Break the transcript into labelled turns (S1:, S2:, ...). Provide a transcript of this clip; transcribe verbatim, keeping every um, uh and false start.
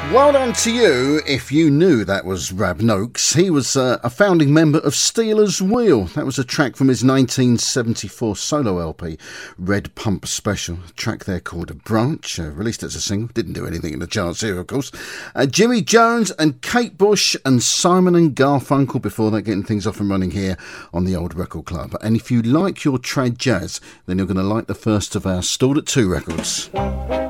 S1: Well done to you if you knew that was Rab Noakes. He was uh, a founding member of Stealers Wheel. That was a track from his nineteen seventy-four solo L P, Red Pump Special. A track there called A Branch, uh, released as a single. Didn't do anything in the charts here, of course. Uh, Jimmy Jones and Kate Bush and Simon and Garfunkel before that, getting things off and running here on the Old Record Club. And if you like your trad jazz, then you're going to like the first of our Stalled at Two records.